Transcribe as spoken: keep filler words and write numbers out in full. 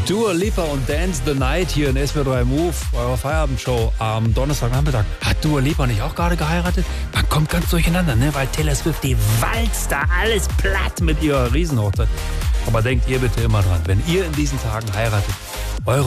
Dua Lipa und Dance the Night hier in S W R drei Move, eurer Feierabendshow am Donnerstagnachmittag. Hat Dua Lipa nicht auch gerade geheiratet? Man kommt ganz durcheinander, ne? Weil Taylor Swift, die walzt da alles platt mit ihrer Riesenhochzeit. Aber denkt ihr bitte immer dran, wenn ihr in diesen Tagen heiratet,